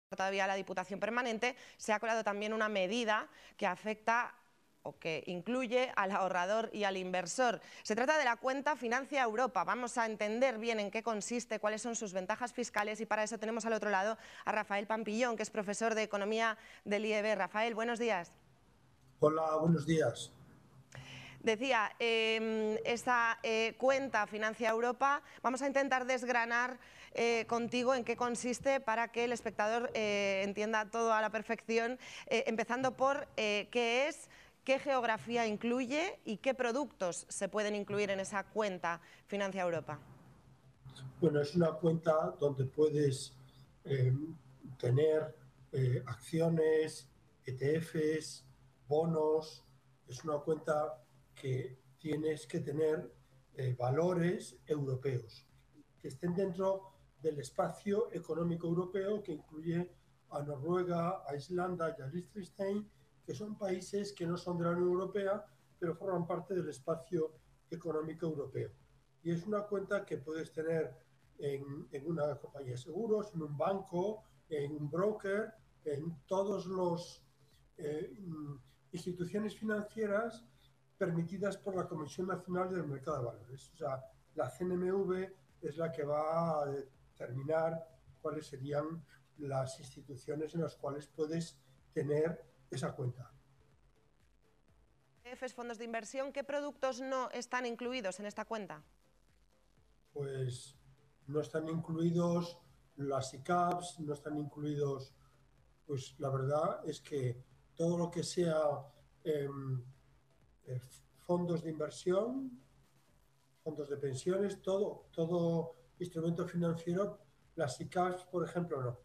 todavía a la Diputación Permanente, se ha colado también una medida que afecta o que incluye al ahorrador y al inversor. Se trata de la cuenta Financia Europa. Vamos a entender bien en qué consiste, cuáles son sus ventajas fiscales, y para eso tenemos al otro lado a Rafael Pampillón, que es profesor de Economía del IEB. Rafael, buenos días. Hola, buenos días. Decía, esta cuenta Financia Europa, vamos a intentar desgranar contigo en qué consiste para que el espectador entienda todo a la perfección, empezando por qué es, qué geografía incluye y qué productos se pueden incluir en esa cuenta Financia Europa. Bueno, es una cuenta donde puedes tener acciones, ETFs, bonos. Es una cuenta que tienes que tener valores europeos que estén dentro del espacio económico europeo, que incluye a Noruega, a Islanda y a Liechtenstein, que son países que no son de la Unión Europea, pero forman parte del espacio económico europeo. Y es una cuenta que puedes tener en una compañía de seguros, en un banco, en un broker, en todos los instituciones financieras permitidas por la Comisión Nacional del Mercado de Valores. O sea, la CNMV es la que va a determinar cuáles serían las instituciones en las cuales puedes tener esa cuenta. ETFs, fondos de inversión, ¿qué productos no están incluidos en esta cuenta? Pues no están incluidos las ICAPs, no están incluidos, pues la verdad es que todo lo que sea eh, fondos de inversión, fondos de pensiones, todo instrumento financiero, las ICAPs, por ejemplo, no.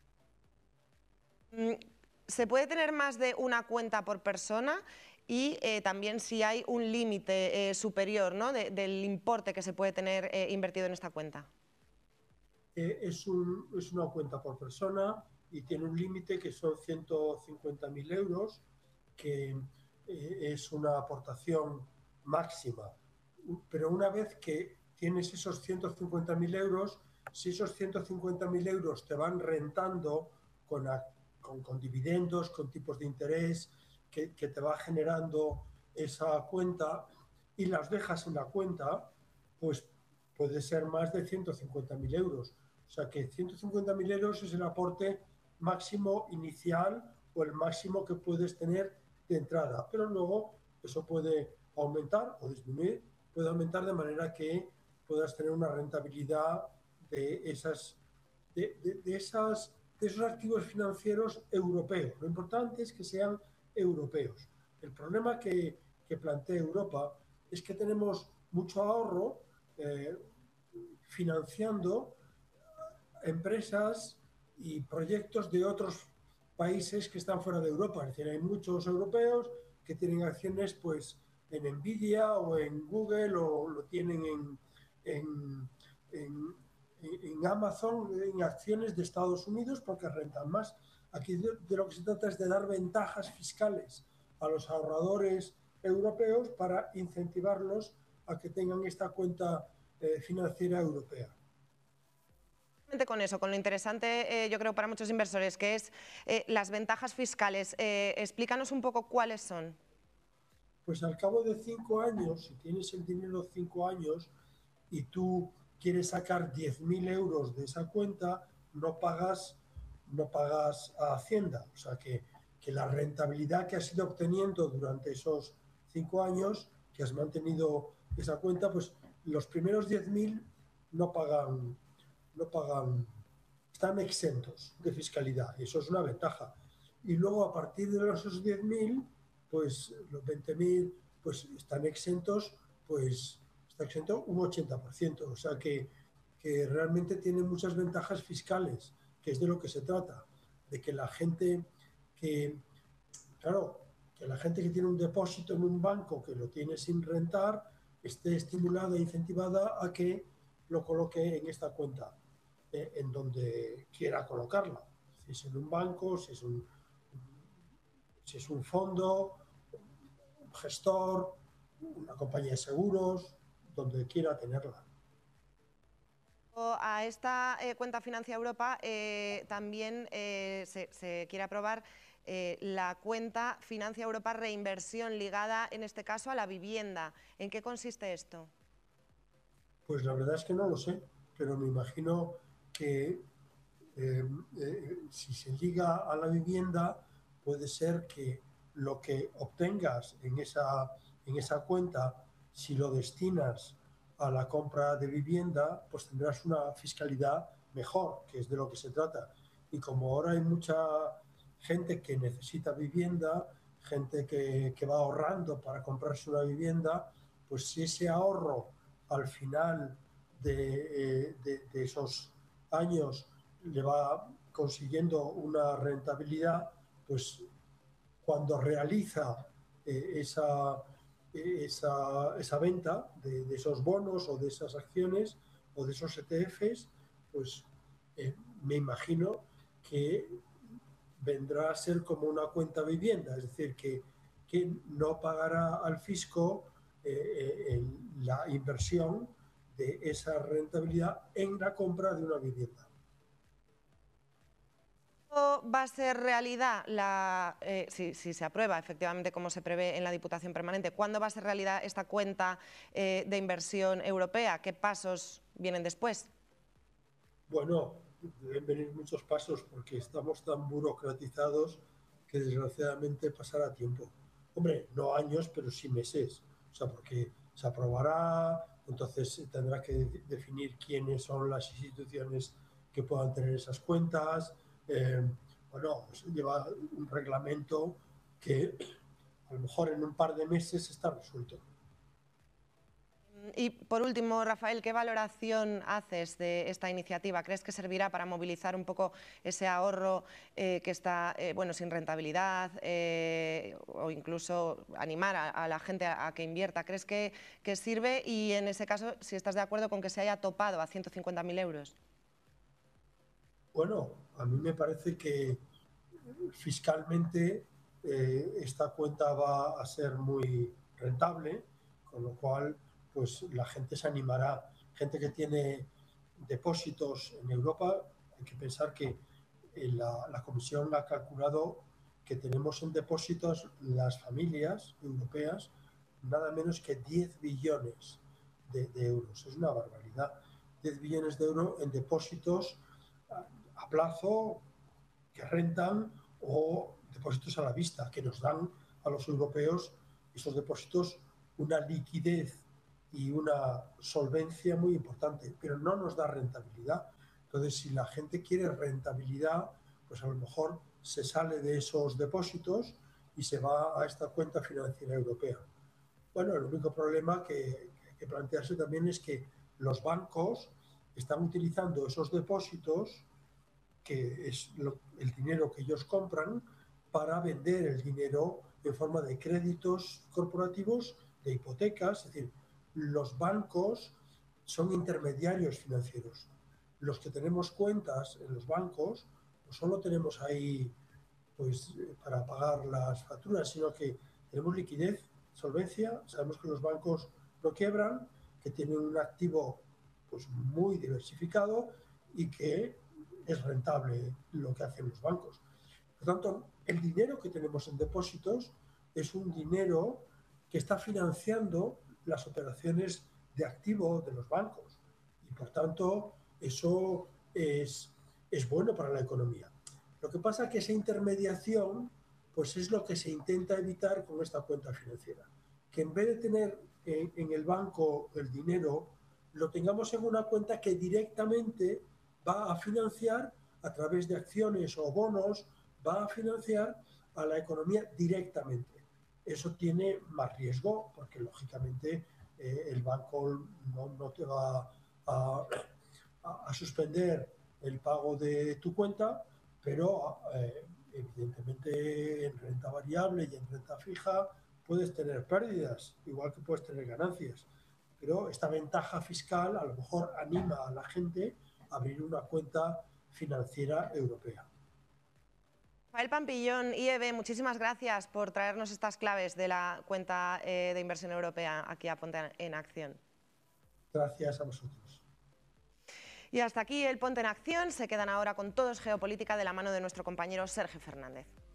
¿Se puede tener más de una cuenta por persona? Y también si hay un límite superior, ¿no?, del importe que se puede tener invertido en esta cuenta. Es una cuenta por persona y tiene un límite que son 150.000 euros, que es una aportación máxima. Pero una vez que tienes esos 150.000 euros, si esos 150.000 euros te van rentando con dividendos, con tipos de interés que te va generando esa cuenta y las dejas en la cuenta, pues puede ser más de 150.000 euros. O sea que 150.000 euros es el aporte máximo inicial o el máximo que puedes tener de entrada. Pero luego eso puede aumentar o disminuir, puede aumentar de manera que puedas tener una rentabilidad de esos activos financieros europeos. Lo importante es que sean europeos. El problema que plantea Europa es que tenemos mucho ahorro financiando empresas y proyectos de otros países que están fuera de Europa. Es decir, hay muchos europeos que tienen acciones pues en Nvidia o en Google o lo tienen en Amazon, en acciones de Estados Unidos porque rentan más. Aquí de lo que se trata es de dar ventajas fiscales a los ahorradores europeos para incentivarlos a que tengan esta cuenta financiera europea. Con eso, con lo interesante yo creo para muchos inversores, que es las ventajas fiscales, explícanos un poco cuáles son. Pues al cabo de 5 años, si tienes el dinero 5 años y tú quieres sacar 10.000 euros de esa cuenta, no pagas a Hacienda. O sea que la rentabilidad que has ido obteniendo durante esos 5 años, que has mantenido esa cuenta, pues los primeros 10.000 no pagan, están exentos de fiscalidad. Y eso es una ventaja. Y luego a partir de esos 10.000, pues los 20.000 pues están exentos, pues está exento un 80%. O sea que realmente tiene muchas ventajas fiscales, que es de lo que se trata, de que la gente que, claro, que la gente que tiene un depósito en un banco que lo tiene sin rentar esté estimulada e incentivada a que lo coloque en esta cuenta, en donde quiera colocarla. Si es en un banco, si es un fondo, un gestor, una compañía de seguros, donde quiera tenerla. A esta cuenta Financia Europa también se quiere aprobar la cuenta Financia Europa Reinversión, ligada en este caso a la vivienda. ¿En qué consiste esto? Pues la verdad es que no lo sé, pero me imagino que si se liga a la vivienda, puede ser que lo que obtengas en esa cuenta, si lo destinas a la compra de vivienda, pues tendrás una fiscalidad mejor, que es de lo que se trata. Y como ahora hay mucha gente que necesita vivienda, gente que va ahorrando para comprarse una vivienda, pues si ese ahorro al final de esos años le va consiguiendo una rentabilidad, pues cuando realiza esa venta de esos bonos o de esas acciones o de esos ETFs, pues me imagino que vendrá a ser como una cuenta vivienda, es decir, que no pagará al fisco la inversión de esa rentabilidad en la compra de una vivienda. ¿Va a ser realidad, si se aprueba efectivamente como se prevé en la Diputación Permanente, cuándo va a ser realidad esta cuenta de inversión europea? ¿Qué pasos vienen después? Bueno, deben venir muchos pasos porque estamos tan burocratizados que desgraciadamente pasará tiempo. Hombre, no años, pero sí meses. O sea, porque se aprobará, entonces tendrá que definir quiénes son las instituciones que puedan tener esas cuentas. Bueno, se lleva un reglamento que a lo mejor en un par de meses está resuelto. Y por último, Rafael, ¿qué valoración haces de esta iniciativa? ¿Crees que servirá para movilizar un poco ese ahorro que está sin rentabilidad o incluso animar a la gente a que invierta? ¿Crees que sirve? Y en ese caso, si estás de acuerdo con que se haya topado a 150.000 euros. Bueno, a mí me parece que fiscalmente esta cuenta va a ser muy rentable, con lo cual pues la gente se animará. Gente que tiene depósitos en Europa, hay que pensar que la Comisión ha calculado que tenemos en depósitos las familias europeas nada menos que 10 billones de euros. Es una barbaridad. 10 billones de euros en depósitos a plazo que rentan o depósitos a la vista, que nos dan a los europeos esos depósitos una liquidez y una solvencia muy importante, pero no nos da rentabilidad. Entonces, si la gente quiere rentabilidad, pues a lo mejor se sale de esos depósitos y se va a esta cuenta financiera europea. Bueno, el único problema que hay que plantearse también es que los bancos están utilizando esos depósitos, que es el dinero que ellos compran, para vender el dinero en forma de créditos corporativos, de hipotecas. Es decir, los bancos son intermediarios financieros. Los que tenemos cuentas en los bancos no solo tenemos ahí pues para pagar las facturas, sino que tenemos liquidez, solvencia, sabemos que los bancos no quiebran, que tienen un activo pues muy diversificado y que es rentable lo que hacen los bancos. Por tanto, el dinero que tenemos en depósitos es un dinero que está financiando las operaciones de activo de los bancos y por tanto eso es bueno para la economía. Lo que pasa es que esa intermediación pues es lo que se intenta evitar con esta cuenta financiera, que en vez de tener en el banco el dinero, lo tengamos en una cuenta que directamente va a financiar a través de acciones o bonos, va a financiar a la economía directamente. Eso tiene más riesgo porque lógicamente el banco no te va a suspender el pago de tu cuenta, pero evidentemente en renta variable y en renta fija puedes tener pérdidas, igual que puedes tener ganancias. Pero esta ventaja fiscal a lo mejor anima a la gente a abrir una cuenta financiera europea. Rafael Pampillón, IEB, muchísimas gracias por traernos estas claves de la cuenta de inversión europea aquí a Ponte en Acción. Gracias a vosotros. Y hasta aquí el Ponte en Acción. Se quedan ahora con Todo es Geopolítica de la mano de nuestro compañero Sergio Fernández.